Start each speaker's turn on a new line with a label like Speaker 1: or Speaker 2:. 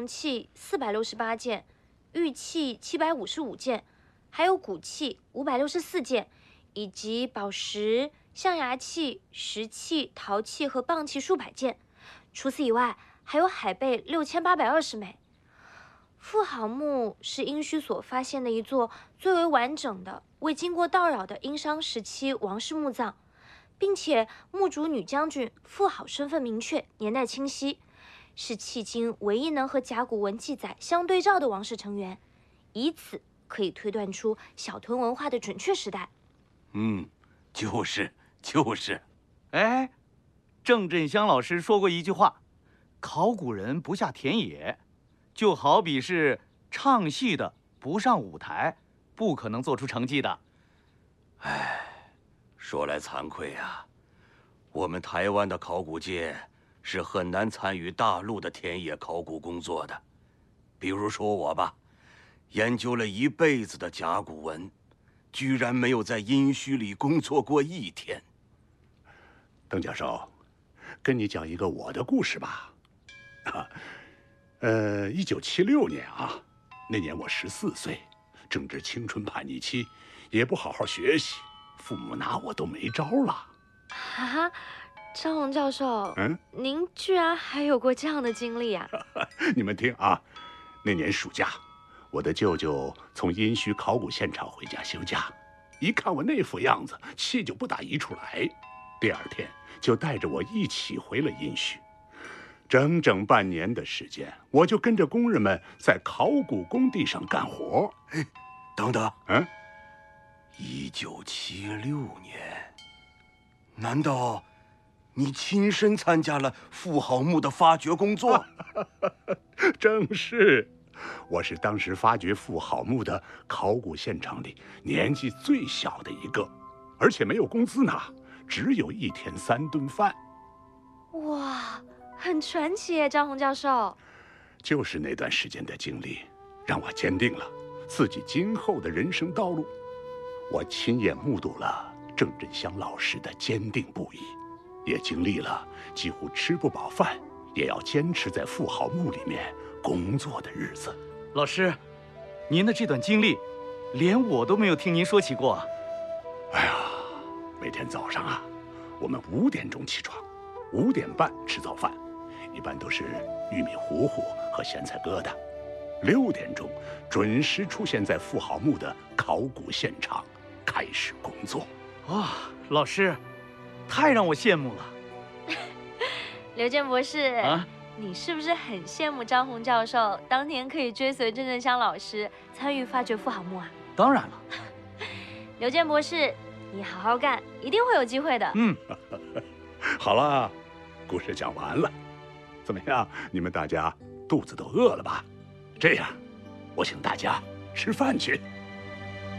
Speaker 1: 铜器468件，玉器755件，还有骨器564件，以及宝石、象牙器、石器、陶器和蚌器数百件。除此以外，还有海贝6820枚。妇好墓是殷墟所发现的一座最为完整的、未经过盗扰的殷商时期王室墓葬，并且墓主女将军妇好身份明确，年代清晰，是迄今唯一能和甲骨文记载相对照的王室成员，以此可以推断出小屯文化的准确时代。
Speaker 2: 就是。
Speaker 3: 哎，郑振香老师说过一句话：考古人不下田野，就好比是唱戏的不上舞台，不可能做出成绩的。
Speaker 2: 说来惭愧啊，我们台湾的考古界是很难参与大陆的田野考古工作的。比如说我吧，研究了一辈子的甲骨文，居然没有在殷墟里工作过1天。
Speaker 4: 邓教授，跟你讲一个我的故事吧。1976年啊，那年我14岁，正值青春叛逆期，也不好好学习，父母拿我都没招了。
Speaker 1: 啊，张宏教授，您居然还有过这样的经历啊！
Speaker 4: 你们听啊，那年暑假，我的舅舅从殷墟考古现场回家休假，一看我那副样子，气就不打一处来。第2天就带着我一起回了殷墟。整整半年的时间，我就跟着工人们在考古工地上干活。
Speaker 2: 等等，1976年，难道你亲身参加了妇好墓的发掘工作？
Speaker 4: 正是，我是当时发掘妇好墓的考古现场里年纪最小的一个，而且没有工资拿，只有1天3顿饭。
Speaker 1: 哇，很传奇耶，张宏教授。
Speaker 4: 就是那段时间的经历，让我坚定了自己今后的人生道路。我亲眼目睹了郑振香老师的坚定不移，也经历了几乎吃不饱饭也要坚持在妇好墓里面工作的日子。
Speaker 3: 老师，您的这段经历，连我都没有听您说起过。
Speaker 4: 哎呀，每天早上啊，我们5点钟起床，5点半吃早饭，一般都是玉米糊糊和咸菜疙瘩。6点钟准时出现在妇好墓的考古现场，开始工作。
Speaker 3: 哇，老师，太让我羡慕了。
Speaker 1: 刘健博士
Speaker 3: 啊，
Speaker 1: 你是不是很羡慕张宏教授当年可以追随郑振香老师参与发掘妇好墓啊？
Speaker 3: 当然了。
Speaker 1: 刘健博士，你好好干，一定会有机会的。
Speaker 4: 好了，故事讲完了，怎么样？你们大家肚子都饿了吧？这样，我请大家吃饭去。